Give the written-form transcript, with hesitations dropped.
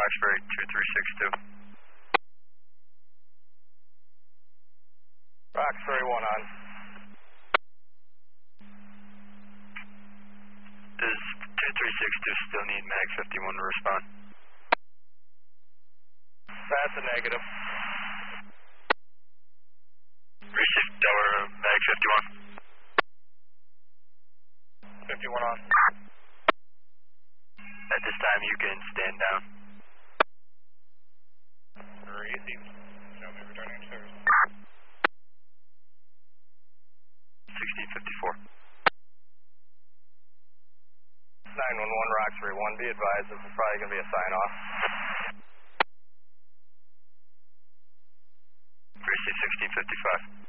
Roxbury 2362. Roxbury 1 on. Does 2362 still need MAG 51 to respond? That's a negative. Received Delaware MAG 51. 51 on. At this time, you can stand down. Received. Show me returning service. 1654. 911 Roxbury 1, be advised this is probably going to be a sign-off. Received 1655.